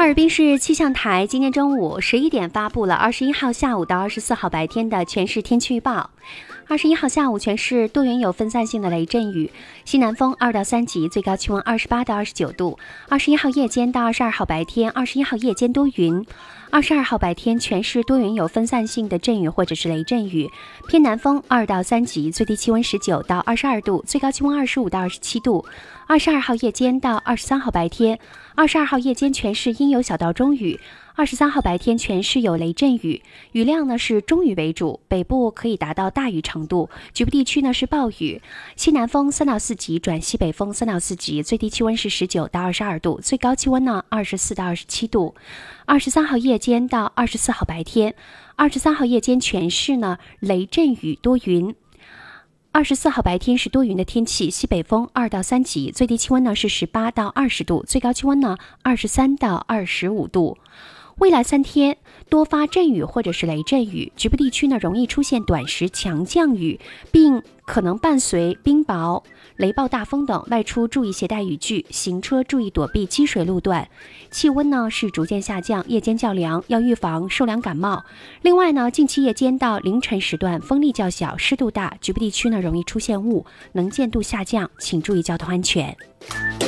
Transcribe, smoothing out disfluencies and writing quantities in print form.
哈尔滨市气象台今天中午11点发布了21号下午到24号白天的全市天气预报。21号下午全市多云有分散性的雷阵雨，西南风2到3级，最高气温28到29度。21号夜间到22号白天，21号夜间多云。22号白天全市多云有分散性的阵雨或者是雷阵雨，偏南风2到3级，最低气温19到22度，最高气温25到27度。22号夜间到23号白天，22号夜间全市阴有小到中雨，23号白天全市有雷阵雨，雨量呢是中雨为主，北部可以达到大雨程度，局部地区呢是暴雨。西南风3到4级转西北风3到4级，最低气温是19到22度，最高气温呢24到27度。23号夜间到24号白天，23号夜间全市呢雷阵雨多云。24号白天是多云的天气，西北风2到3级，最低气温呢是18到20度，最高气温呢23到25度。未来3天多发阵雨或者是雷阵雨，局部地区呢容易出现短时强降雨，并可能伴随冰雹、雷暴大风等，外出注意携带雨具，行车注意躲避积水路段。气温呢是逐渐下降，夜间较凉，要预防受凉感冒。另外呢，近期夜间到凌晨时段风力较小，湿度大，局部地区呢容易出现雾，能见度下降，请注意交通安全。